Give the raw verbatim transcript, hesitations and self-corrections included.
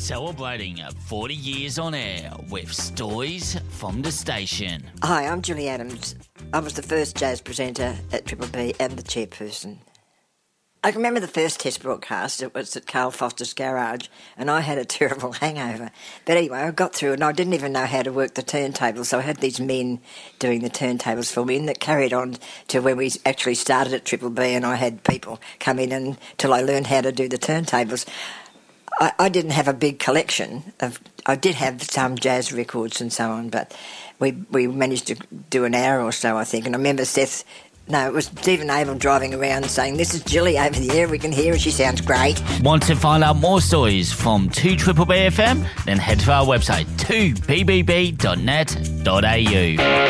Celebrating forty years on air with stories from the station. Hi, I'm Julie Adams. I was the first jazz presenter at Triple B and the chairperson. I can remember the first test broadcast. It was at Carl Foster's garage, and I had a terrible hangover. But anyway, I got through, and I didn't even know how to work the turntables, so I had these men doing the turntables for me, and that carried on to when we actually started at Triple B, and I had people come in until I learned how to do the turntables. I, I didn't have a big collection of. I did have some jazz records and so on, but we we managed to do an hour or so, I think. And I remember Seth. No, it was Stephen Abel driving around saying, "This is Jilly over there. We can hear her. She sounds great." Want to find out more stories from two Triple B F M? Then head to our website two b b b dot net dot a u.